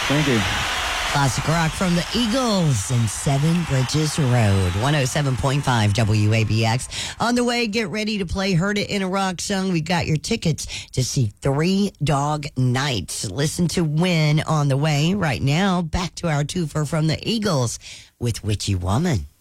Thank you. Classic rock from the Eagles and Seven Bridges Road, 107.5 WABX. On the way, get ready to play Heard It in a Rock Song. We got your tickets to see Three Dog Night. Listen to Win on the way. Right now, back to our twofer from the Eagles with Witchy Woman.